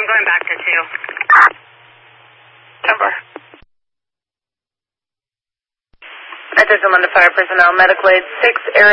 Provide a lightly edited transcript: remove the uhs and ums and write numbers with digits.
I'm going back to 2. Number. Attention London Fire Personnel, Medical Aid 6, Area